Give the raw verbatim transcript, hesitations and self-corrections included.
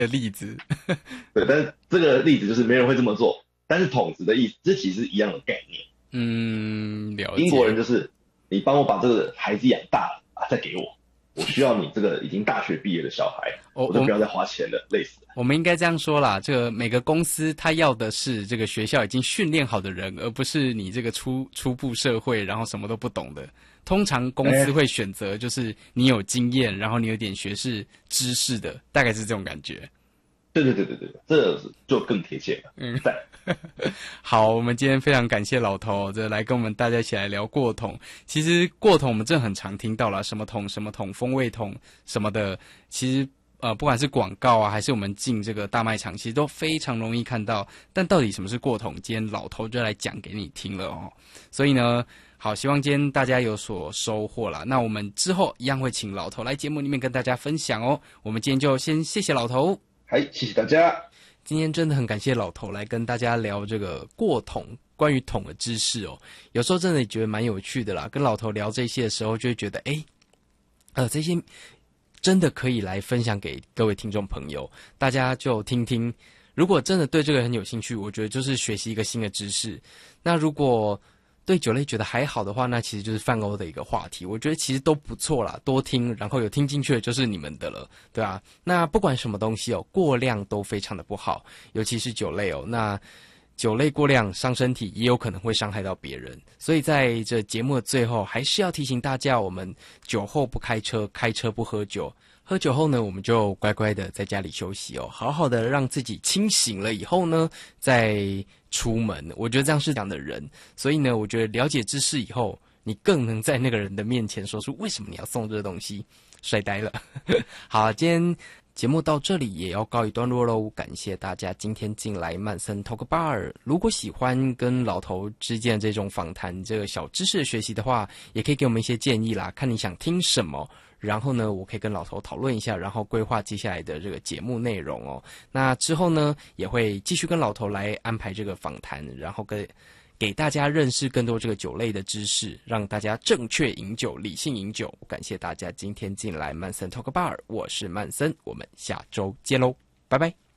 的例子。 对，但是这个例子就是没人会这么做，但是桶子的意思，这其实是一样的概念。 嗯，了英国解。 人就是你帮我把这个孩子养大了啊，再给我，我需要你这个已经大学毕业的小孩， 我我我就不要再花钱了，累死了。 我们应该这样说啦，这个每个公司他要的是这个学校已经训练好的人，而不是你这个初初步社会然后什么都不懂的。通常公司会选择就是你有经验，然后你有点学识知识的，大概是这种感觉。 对对对对对，这就更贴切了。 嗯， 赞。 好，我们今天非常感谢老头，这来跟我们大家一起来聊过桶。其实过桶我们真的很常听到啦，什么桶什么桶，风味桶什么的。其实呃，不管是广告啊，还是我们进这个大卖场，其实都非常容易看到。但到底什么是过桶，今天老头就来讲给你听了哦。所以呢，好，希望今天大家有所收获啦。那我们之后一样会请老头来节目里面跟大家分享哦。我们今天就先谢谢老头。 嗨，谢谢大家。 今天真的很感谢老头来跟大家聊这个过桶，关于桶的知识哦。有时候真的觉得蛮有趣的啦，跟老头聊这些的时候，就会觉得，哎，呃，这些真的可以来分享给各位听众朋友，大家就听听。如果真的对这个很有兴趣，我觉得就是学习一个新的知识。那如果对酒类觉得还好的话，那其实就是泛欧的一个话题，我觉得其实都不错啦，多听，然后有听进去的就是你们的了，对啊。那不管什么东西哦，过量都非常的不好，尤其是酒类哦。那酒类过量伤身体，也有可能会伤害到别人，所以在这节目的最后，还是要提醒大家，我们酒后不开车，开车不喝酒。喝酒后呢，我们就乖乖的在家里休息哦，好好的让自己清醒了以后呢，再出门。我觉得这样是这样的人，所以呢，我觉得了解知识以后，你更能在那个人的面前说出为什么你要送这个东西，帅呆了。好，今天节目到这里也要告一段落喽，感谢大家今天进来曼森 Talk Bar。如果喜欢跟老头之间的这种访谈、这个小知识的学习的话，也可以给我们一些建议啦，看你想听什么。然后呢，我可以跟老头讨论一下，然后规划接下来的这个节目内容哦。那之后呢，也会继续跟老头来安排这个访谈，然后跟给大家认识更多这个酒类的知识，让大家正确饮酒、理性饮酒。感谢大家今天进来曼森 Talk Bar，我是曼森，我们下周见喽，拜拜。